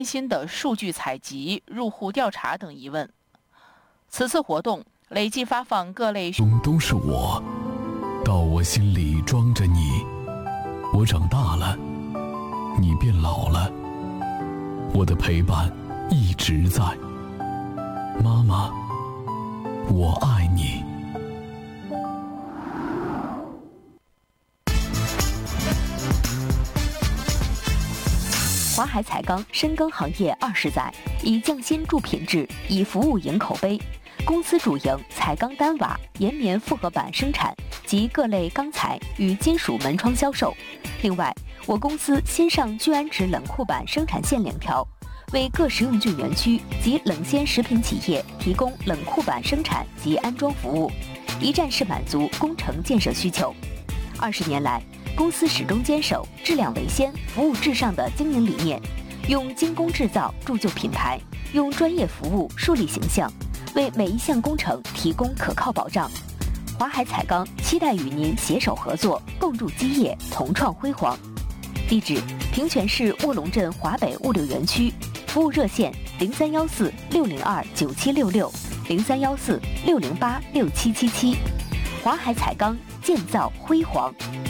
新的数据采集、入户调查等疑问。此次活动累计发放各类都是我，到我心里装着你。我长大了，你变老了，我的陪伴一直在。妈妈，我爱你。 华海彩钢深耕行业20载，以匠心铸品质，以服务赢口碑。公司主营彩钢单瓦、岩棉复合板生产及各类钢材与金属门窗销售。另外，我公司新上聚氨酯冷库板生产线2条，为各食用菌园区及冷鲜食品企业提供冷库板生产及安装服务，一站式满足工程建设需求。20年来，公司始终坚守质量为先、服务至上的经营理念，用精工制造铸就品牌，用专业服务树立形象，为每一项工程提供可靠保障。华海彩钢期待与您携手合作，共筑基业，同创辉煌。地址：平泉市卧龙镇华北物流园区，服务热线0314-602-9766，0314-608-6777。华海彩钢，建造辉煌。